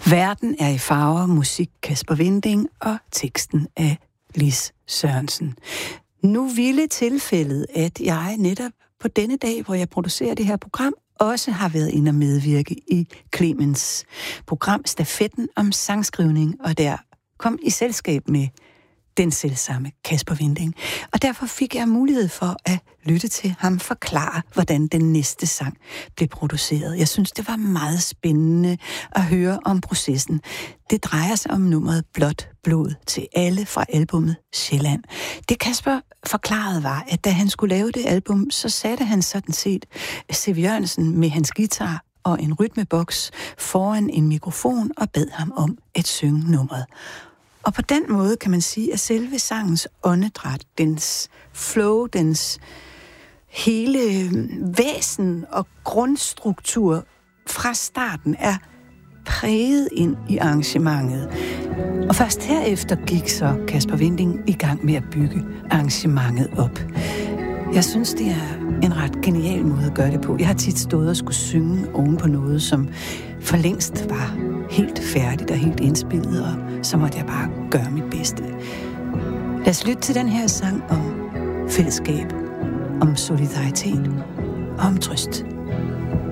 Verden er i farver, musik Kasper Winding og teksten af Lis Sørensen. Nu ville tilfældet, at jeg netop på denne dag, hvor jeg producerer det her program, også har været inde og medvirke i Clemens program Stafetten om sangskrivning, og der kom i selskab med den selvsamme Kasper Winding. Og derfor fik jeg mulighed for at lytte til ham forklare, hvordan den næste sang blev produceret. Jeg synes, det var meget spændende at høre om processen. Det drejer sig om nummeret Blåt blod til alle fra albumet Sjælland. Det Kasper forklarede var, at da han skulle lave det album, så satte han sådan set C.V. Jørgensen med hans guitar og en rytmeboks foran en mikrofon og bad ham om at synge nummeret. Og på den måde kan man sige, at selve sangens åndedræt, dens flow, dens hele væsen og grundstruktur fra starten er præget ind i arrangementet. Og først herefter gik så Kasper Winding i gang med at bygge arrangementet op. Jeg synes, det er en ret genial måde at gøre det på. Jeg har tit stået og skulle synge oven på noget, som for længst var helt færdigt og helt indspillet, og så måtte jeg bare gøre mit bedste. Lad os lytte til den her sang om fællesskab, om solidaritet og om trøst.